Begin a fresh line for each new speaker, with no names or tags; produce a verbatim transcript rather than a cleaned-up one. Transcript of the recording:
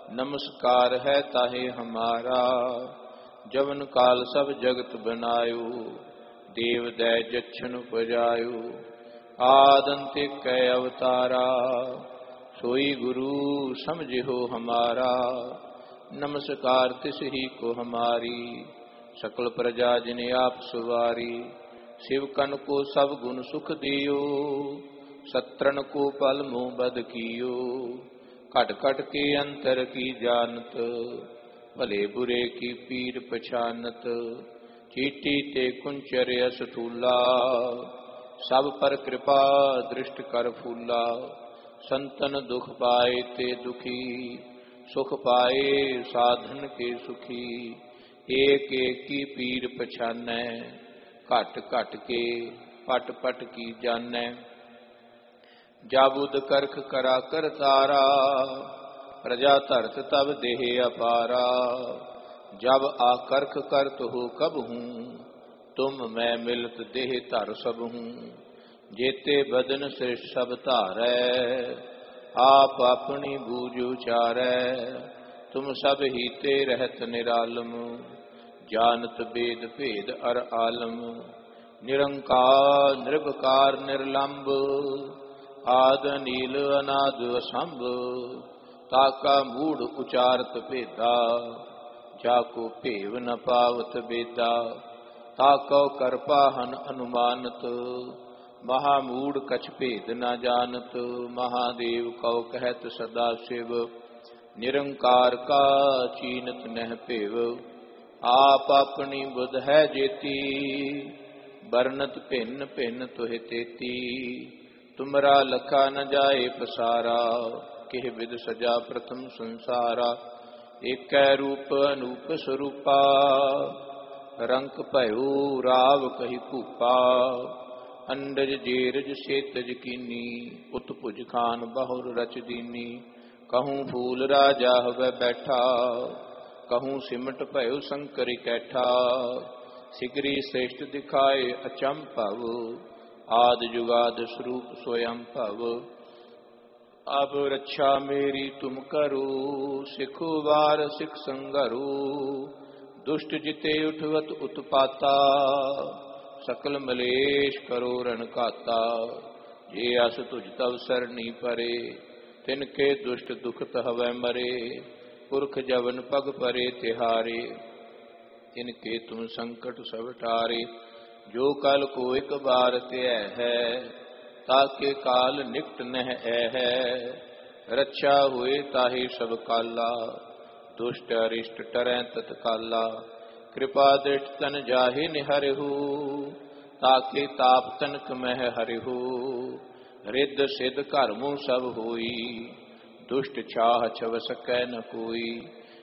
नमस्कार है ताहे हमारा। जवन काल सब जगत बनायो, देव दै जच्छन उपजायो। आदंतिक कै अवतारा, सोई गुरु समझिहो हमारा। नमस्कार तिस ही को हमारी, सकल प्रजा जिने आप सवारी। शिवकन को सब गुण सुख दियो, सत्रन को पल मुँह बद कियो। कट कट के अंतर की जानत, भले बुरे की पीर पछानत। चीटी ते कुंचर यस ठूला, सब पर कृपा दृष्ट कर फूला। संतन दुख पाए ते दुखी, सुख पाए साधन के सुखी। एक एक की पीर पछानै, घट घट के पट पट की जानै। जाबुद करख करा कर तारा, प्रजा धरत तब देह अपारा। जब आकर्ख करत हो कब हूँ, तुम मैं मिलत देह धर सब हूँ। जेते बदन श्रेष्ठ सब धारै, आप अपनी बूझ उचारै। तुम सब हीते रहत निरालम, जानत वेद भेद अर आलम। निरंकार निर्विकार निर्लंब, आद नील अनाद असंभ। ताका मूढ़ उचारत भेदा, जाको भेव न पावत बेदा। ताको करपाहन अनुमानत, महामूढ़ कछ भेद न जानत। महादेव कौ कहत सदा शिव, निरंकार का चीनत नह पेव। आप अपनी बुध है जेती, बरनत भिन्न भिन्न तुहि तेती। तुमरा लखा न जाए पसारा, किह विद सजा प्रथम संसारा। एक रूप अनूप स्वरूपा, रंक भयो राव कही भूपा। अंडज जेरज सेतज कीनी, उत्भुज खान बहुर रच दीनी। कहूँ फूल राजा हवै बैठा, कहूँ सिमट भयो शंकर कैठा। सिगरी श्रेष्ठ दिखाए अचंभव, आद जुगाद स्वरूप स्वयं भव। अब रक्षा मेरी तुम करो, सिखो वार सिख संगरो। दुष्ट जिते उठवत उत्पाता, सकल मलेश करो रण घाता। जे अस तुझ तव सरनी परे, तिनके दुष्ट दुखत हवै मरे। पुरख जवन पग परे तिहारे, तिनके तुम संकट सब टारे। जो कल को एक बार त्यय है, ताके काल निकट नह है। रक्षा हुए ताहि सब काला, दुष्ट अरिष्ट टरै तत्काला। कृपा दृष्ट तन जाहि निहरहु, ताके ताप तनक मह हरिहु। रिद्ध सिद्ध कर्मु सब होई, दुष्ट छाह छव सकै न कोई।